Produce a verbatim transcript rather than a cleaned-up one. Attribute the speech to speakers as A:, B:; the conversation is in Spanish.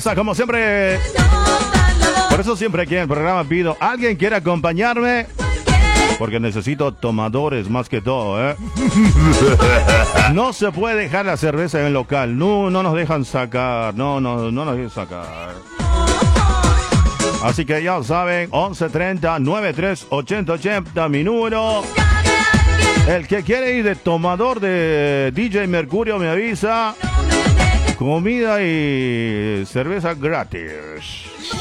A: cerveza, como siempre. Por eso siempre aquí en el programa pido, ¿alguien quiere acompañarme? Porque necesito tomadores más que todo, ¿eh? No se puede dejar la cerveza en el local. No, no nos dejan sacar. No, no, no nos dejan sacar. Así que ya saben, once treinta, noventa y tres, ochenta ochenta, mi número. El que quiere ir de tomador de D J Mercurio me avisa. Comida y cerveza gratis.